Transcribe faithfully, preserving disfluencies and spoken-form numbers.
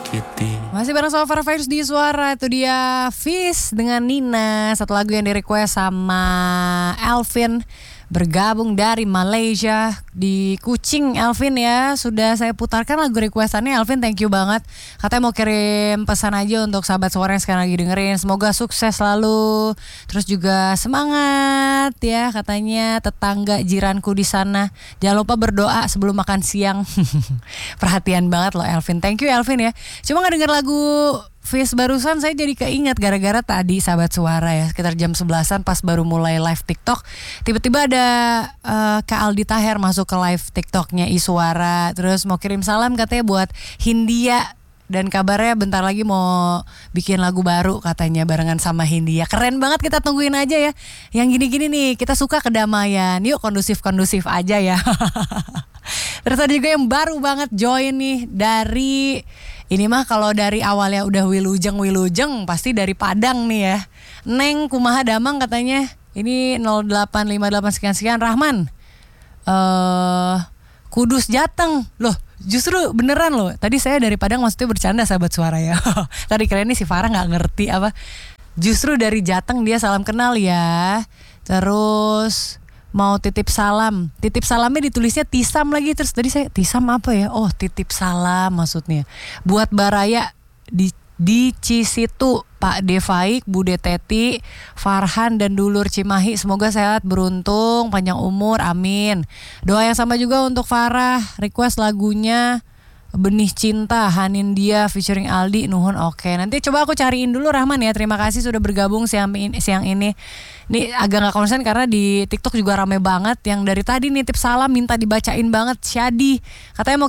menyakiti. Masih bareng sama Farah Faiz di Suara. Itu dia Fis dengan Nina. Satu lagu yang di request sama Elvin, bergabung dari Malaysia di Kuching. Elvin ya, sudah saya putarkan lagu requestannya. Elvin, thank you banget. Katanya mau kirim pesan aja untuk sahabat Suara yang sekarang lagi dengerin. Semoga sukses selalu. Terus juga semangat ya, katanya tetangga jiranku di sana. Jangan lupa berdoa sebelum makan siang. Perhatian banget loh Elvin. Thank you Elvin ya. Cuma nggak denger lagu Fis barusan, saya jadi keingat gara-gara tadi sahabat Suara ya, sekitar jam sebelasan pas baru mulai live TikTok, tiba-tiba ada uh, Kak Aldi Taher masuk ke live TikToknya Iswara, terus mau kirim salam katanya buat Hindia, dan kabarnya bentar lagi mau bikin lagu baru katanya barengan sama Hindia. Keren banget, kita tungguin aja ya. Yang gini-gini nih, kita suka kedamaian, yuk kondusif-kondusif aja ya. Terus ada juga yang baru banget join nih dari, ini mah kalau dari awalnya udah wilujeng wilujeng pasti dari Padang nih ya. Neng kumaha damang katanya. Ini nol delapan lima delapan sekian sekian Rahman. Eh uh, Kudus Jateng. Loh, justru beneran loh. Tadi saya dari Padang maksudnya bercanda sahabat Suara ya. Tadi keren nih si Farah enggak ngerti apa. Justru dari Jateng dia salam kenal ya. Terus mau titip salam. Titip salamnya ditulisnya Tisam lagi. Terus tadi saya Tisam apa ya? Oh, titip salam maksudnya. Buat Baraya di di Cisitu, Pak Devaik, Bude Teti, Farhan dan dulur Cimahi. Semoga sehat, beruntung, panjang umur, amin. Doa yang sama juga untuk Farah. Request lagunya Benih Cinta, Hanin Dia featuring Aldi, nuhun. Oke, nanti coba aku cariin dulu Rahman ya. Terima kasih sudah bergabung siang ini, siang ini. Ini agak gak konsen karena di TikTok juga rame banget. Yang dari tadi nitip salam minta dibacain banget. Syadi katanya mau